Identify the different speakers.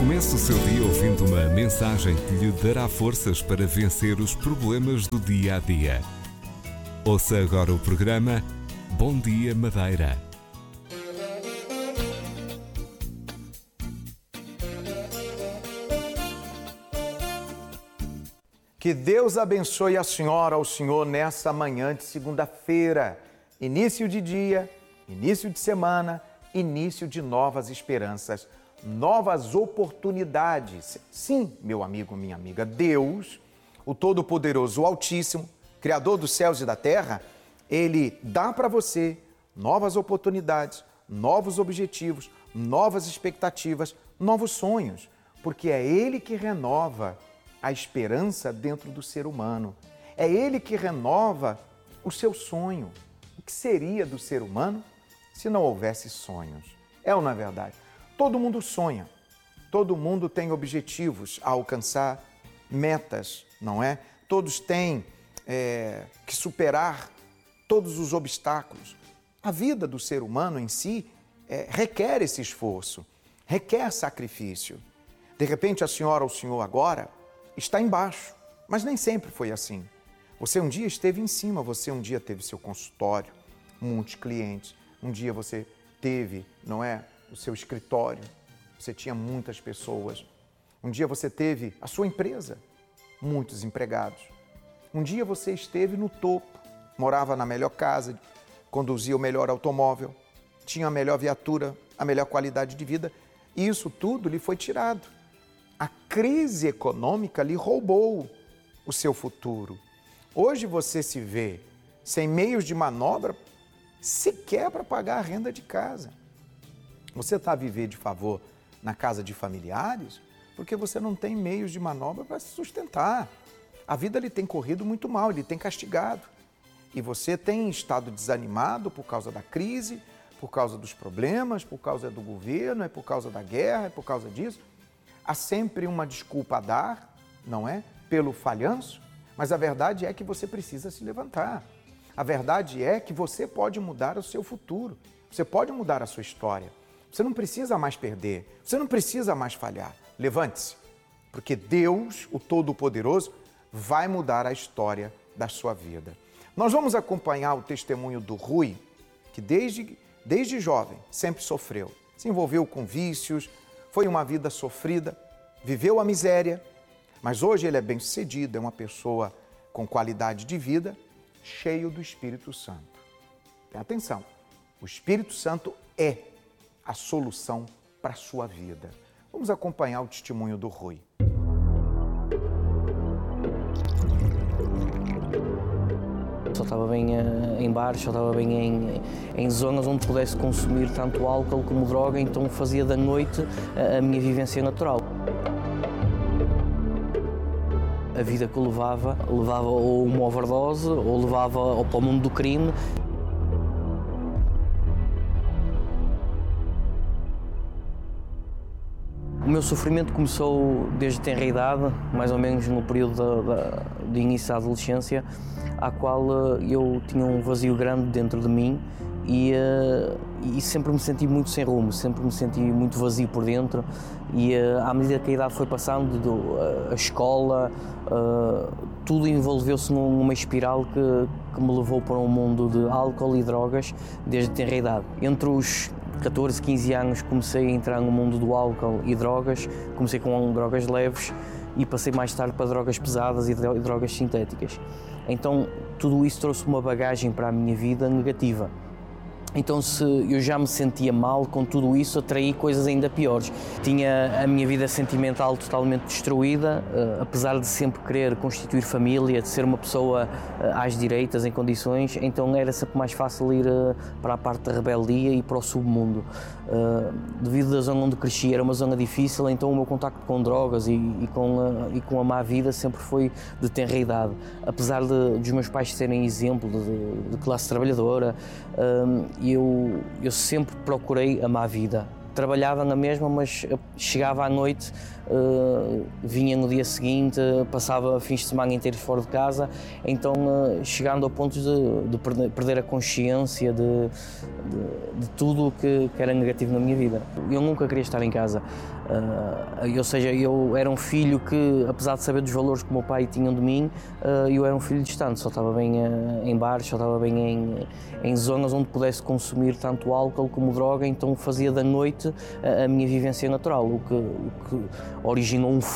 Speaker 1: Comece o seu dia ouvindo uma mensagem que lhe dará forças para vencer os problemas do dia a dia. Ouça agora o programa Bom Dia Madeira.
Speaker 2: Que Deus abençoe a senhora, ao senhor, nessa manhã de segunda-feira. Início de dia, início de semana, início de novas esperanças, novas oportunidades. Sim, meu amigo, minha amiga, Deus, o Todo-Poderoso, o Altíssimo, Criador dos céus e da terra, Ele dá para você novas oportunidades, novos objetivos, novas expectativas, novos sonhos, porque é Ele que renova a esperança dentro do ser humano. É Ele que renova o seu sonho. O que seria do ser humano se não houvesse sonhos? É ou não é verdade? Todo mundo sonha, todo mundo tem objetivos a alcançar, metas, não é? Todos têm que superar todos os obstáculos. A vida do ser humano em si requer esse esforço, requer sacrifício. De repente, a senhora ou o senhor agora está embaixo, mas nem sempre foi assim. Você um dia esteve em cima, você um dia teve seu consultório, muitos clientes, um dia você teve, não é, o seu escritório, você tinha muitas pessoas. Um dia você teve a sua empresa, muitos empregados. Um dia você esteve no topo, morava na melhor casa, conduzia o melhor automóvel, tinha a melhor viatura, a melhor qualidade de vida, e isso tudo lhe foi tirado. A crise econômica lhe roubou o seu futuro. Hoje você se vê sem meios de manobra sequer para pagar a renda de casa. Você está a viver de favor na casa de familiares porque você não tem meios de manobra para se sustentar. A vida lhe tem corrido muito mal, ele tem castigado. E você tem estado desanimado por causa da crise, por causa dos problemas, por causa do governo, é por causa da guerra, é por causa disso. Há sempre uma desculpa a dar, não é? Pelo falhanço, mas a verdade é que você precisa se levantar. A verdade é que você pode mudar o seu futuro, você pode mudar a sua história. Você não precisa mais perder, você não precisa mais falhar. Levante-se, porque Deus, o Todo-Poderoso, vai mudar a história da sua vida. Nós vamos acompanhar o testemunho do Rui, que desde jovem sempre sofreu, se envolveu com vícios, foi uma vida sofrida, viveu a miséria, mas hoje ele é bem-sucedido, é uma pessoa com qualidade de vida, cheio do Espírito Santo. Tenha atenção, o Espírito Santo é a solução para a sua vida. Vamos acompanhar o testemunho do Rui.
Speaker 3: Só estava bem em bares, só estava bem em zonas onde pudesse consumir tanto álcool como droga, então fazia da noite a minha vivência natural. A vida que eu levava ou uma overdose ou levava para o mundo do crime. O meu sofrimento começou desde tenra idade, mais ou menos no período de início da adolescência, à qual eu tinha um vazio grande dentro de mim e sempre me senti muito sem rumo, sempre me senti muito vazio por dentro e à medida que a idade foi passando, a escola, tudo envolveu-se numa espiral que me levou para um mundo de álcool e drogas desde tenra idade. Entre os 14, 15 anos comecei a entrar no mundo do álcool e drogas, comecei com drogas leves e passei mais tarde para drogas pesadas e drogas sintéticas. Então tudo isso trouxe uma bagagem para a minha vida negativa. Então se eu já me sentia mal com tudo isso, atraí coisas ainda piores. Tinha a minha vida sentimental totalmente destruída, apesar de sempre querer constituir família, de ser uma pessoa às direitas, em condições, então era sempre mais fácil ir para a parte da rebeldia e para o submundo. Devido à zona onde cresci, era uma zona difícil, então o meu contacto com drogas e com a má vida sempre foi de tenra idade. Apesar dos meus pais serem exemplo de classe trabalhadora, eu sempre procurei a má vida. trabalhava na mesma, mas chegava à noite, vinha no dia seguinte, passava fins de semana inteiros fora de casa, então chegando ao ponto de perder a consciência de tudo o que era negativo na minha vida. Eu nunca queria estar em casa, ou seja, eu era um filho que, apesar de saber dos valores que o meu pai tinha de mim, eu era um filho distante, só estava bem em bares, só estava bem em zonas onde pudesse consumir tanto álcool como droga, então fazia da noite a minha vivência natural, o que originou um